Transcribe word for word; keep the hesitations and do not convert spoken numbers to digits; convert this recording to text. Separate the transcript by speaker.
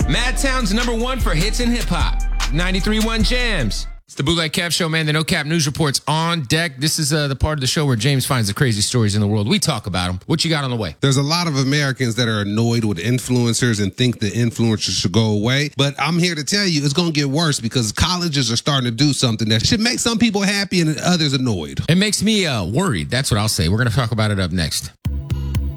Speaker 1: Madtown's number one for hits and hip hop. ninety-three point one Jams. It's the Bootleg Cap Show, man. The No Cap News Report's on deck. This is uh, the part of the show where James finds the crazy stories in the world. We talk about them. What you got on the way?
Speaker 2: There's a lot of Americans that are annoyed with influencers and think the influencers should go away. But I'm here to tell you it's going to get worse because colleges are starting to do something that should make some people happy and others annoyed.
Speaker 1: It makes me uh, worried. That's what I'll say. We're going to talk about it up next.